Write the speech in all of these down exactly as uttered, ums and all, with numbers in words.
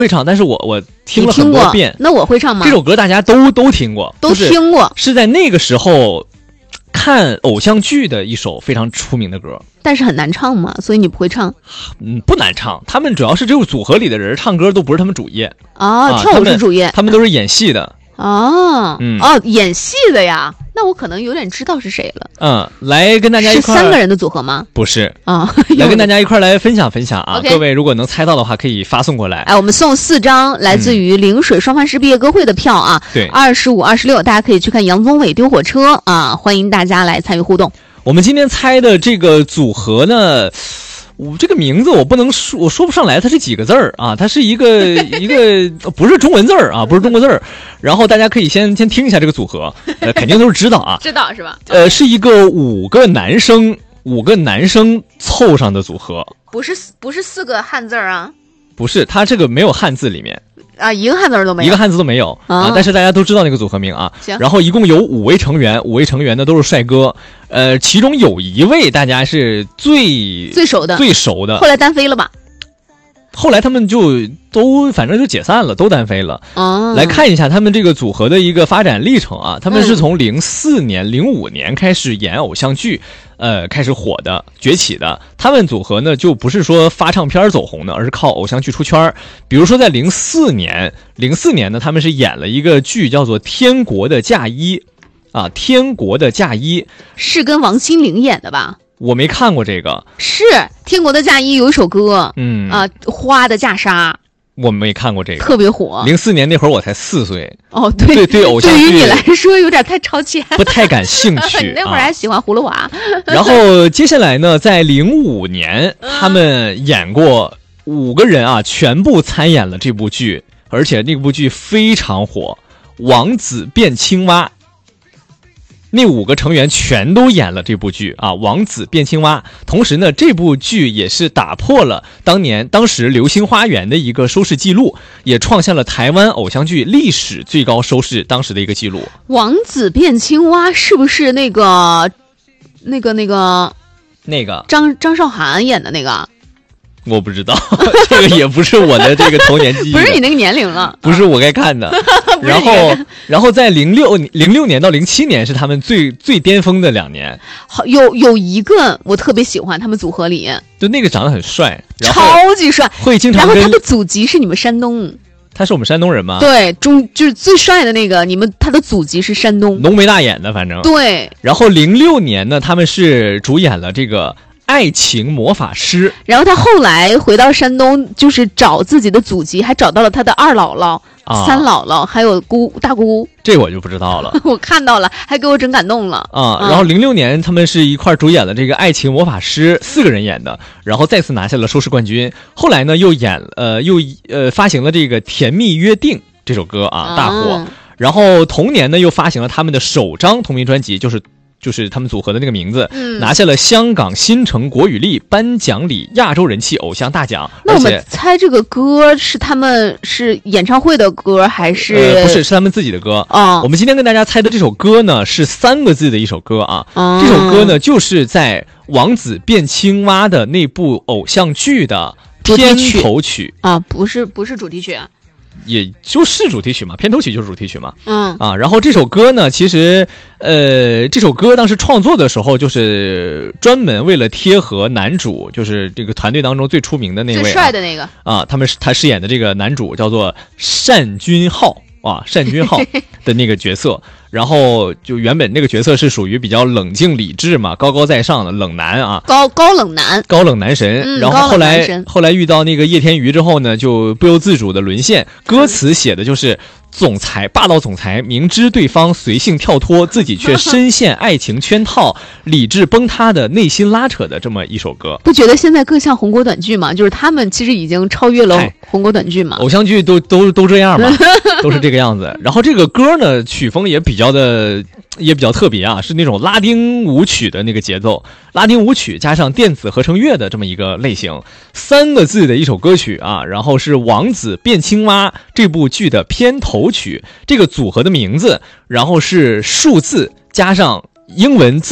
会唱，但是我我听了很多遍。 那我会唱吗？ 这首歌大家都都听过， 都听过、 就是，是在那个时候看偶像剧的一首非常出名的歌。 但是很难唱嘛，所以你不会唱。 嗯，不难唱，他们主要是这个组合里的人唱歌都不是他们主业啊，啊跳舞是主业， 他们都是演戏的。 哦，嗯，哦，演戏的呀，那我可能有点知道是谁了。 嗯，来跟大家一块是三个人的组合吗？ 不是啊， 来跟大家一块来分享分享啊。 okay. 各位如果能猜到的话，可以发送过来。 哎，我们送四张来自于陵水双帆市毕业歌会的票啊， 对， 二十五、二十六，大家可以去看杨宗纬丢火车啊，欢迎大家来参与互动。 我们今天猜的这个组合呢，我这个名字我不能说，我说不上来，它是几个字儿啊？它是一个一个不是中文字儿啊，不是中国字儿。然后大家可以先先听一下这个组合，呃，肯定都是知道啊， 知道是吧？ 呃，是一个五个男生五个男生凑上的组合， 不是不是四个汉字啊？ 不是，它这个没有汉字里面。 啊，一个汉字都没有， 一个汉字都没有、哦、啊！但是大家都知道那个组合名啊。 行。 然后一共有五位成员，五位成员呢都是帅哥，呃，其中有一位大家是最最熟的， 最熟的。 后来单飞了吧？ 后来他们就都反正就解散了，都单飞了。 哦。 来看一下他们这个组合的一个发展历程啊，他们是从零四年、零五年开始演偶像剧。呃，开始火的崛起的，他们组合呢就不是说发唱片走红的，而是靠偶像剧出圈。比如说在零四年，零四年呢，他们是演了一个剧叫做《天国的嫁衣》，啊，《天国的嫁衣》 是跟王心凌演的吧？ 我没看过这个。 是《天国的嫁衣》有一首歌， 嗯啊，花的嫁纱。 我没看过这个， 特别火。 零四年那会儿我才四岁， 哦，对对对，偶像剧对于你来说有点太超前， 不太感兴趣。 你那会儿还喜欢葫芦娃。 啊、然后接下来呢，在零五年，他们演过五个人啊，全部参演了这部剧，而且那部剧非常火，《王子变青蛙》。那五个成员全都演了这部剧啊，《王子变青蛙》。同时呢，这部剧也是打破了当年当时《流星花园》的一个收视记录，也创下了台湾偶像剧历史最高收视当时的一个记录。 王子变青蛙是不是那个那个那个那个张张韶涵演的那个？ 我不知道，这个也不是我的这个童年记忆， 不是你那个年龄了， 不是我该看的。然后，然后在零六零六年到零七年是他们最最巅峰的两年。 好，有有一个我特别喜欢，他们组合里， 就那个长得很帅， 超级帅， 会经常跟。 然后他的祖籍是你们山东。 他是我们山东人吗？ 对，中就是最帅的那个，你们他的祖籍是山东， 浓眉大眼的，反正。 对。 然后零六年呢，他们是主演了这个。爱情魔法师， 然后他后来回到山东，就是找自己的祖籍，还找到了他的二姥姥、啊、三姥姥，还有姑大姑。 这我就不知道了， 我看到了，还给我整感动了啊！然后零六年他们是一块主演了这个《爱情魔法师》，四个人演的，然后再次拿下了收视冠军。后来呢，又演呃又呃发行了这个《甜蜜约定》这首歌啊，大火。嗯、然后同年呢，又发行了他们的首张同名专辑，就是。就是他们组合的那个名字， 嗯， 拿下了香港新城国语力颁奖礼亚洲人气偶像大奖。 那我们猜这个歌是他们是演唱会的歌还是？ 呃，不是，是他们自己的歌。 哦， 我们今天跟大家猜的这首歌呢，是三个字的一首歌啊。 哦， 这首歌呢，就是在《王子变青蛙》的那部偶像剧的片头曲啊，不是不是主题曲啊。 也就是主题曲嘛，片头曲就是主题曲嘛， 嗯啊，然后这首歌呢，其实，呃，这首歌当时创作的时候，就是专门为了贴合男主，就是这个团队当中最出名的那位、啊、 最帅的那个啊，他们他饰演的这个男主叫做单君浩啊，单君浩的那个角色。然后就原本那个角色是属于比较冷静理智嘛，高高在上的冷男啊， 高高冷男， 高冷男神。 嗯、 然后后来后来遇到那个叶天瑜之后呢，就不由自主的沦陷。歌词写的就是总裁霸道总裁明知对方随性跳脱，自己却深陷爱情圈套，理智崩塌的内心拉扯的这么一首歌。 不觉得现在更像红国短剧吗？就是他们其实已经超越了红国短剧嘛， 偶像剧都都都这样嘛，都是这个样子。然后这个歌呢，曲风也比较。比较的也比较特别啊，是那种拉丁舞曲的那个节奏，拉丁舞曲加上电子合成乐的这么一个类型，三个字的一首歌曲啊，然后是《王子变青蛙》这部剧的片头曲，这个组合的名字，然后是数字加上英文字母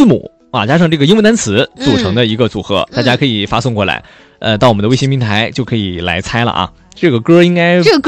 啊加上这个英文单词组成的一个组合，嗯、大家可以发送过来，呃，到我们的微信平台就可以来猜了啊。这个歌应该这个歌